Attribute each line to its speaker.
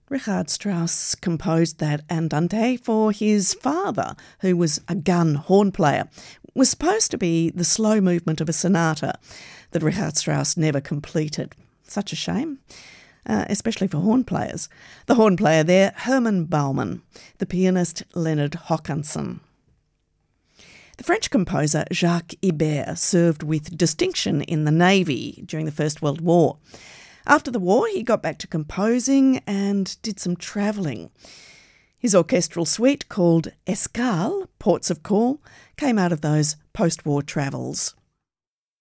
Speaker 1: Richard Strauss composed that Andante for his father, who was a gun horn player. It was supposed to be the slow movement of a sonata that Richard Strauss never completed. Such a shame, especially for horn players. The horn player there, Herman Baumann, the pianist Leonard Håkansson. The French composer Jacques Ibert served with distinction in the Navy during the First World War. After the war, he got back to composing and did some travelling. His orchestral suite, called Escale, Ports of Call, came out of those post-war travels.